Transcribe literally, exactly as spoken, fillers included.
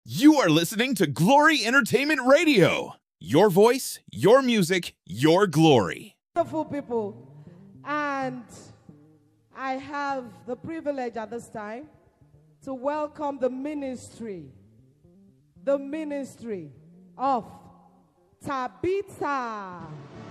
You are listening to Glory Entertainment Radio. Your voice, your music, your glory. Wonderful people. And I have the privilege at this time to welcome the ministry, the ministry of Tabitha.